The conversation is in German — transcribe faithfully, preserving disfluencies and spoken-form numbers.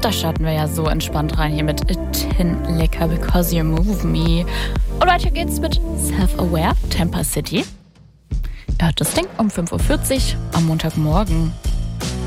Da starten wir ja so entspannt rein hier mit Tin Liquor Because You Move Me. Und weiter geht's mit Self-Aware, Tampa City. Ihr hört das Ding um fünf Uhr vierzig am Montagmorgen.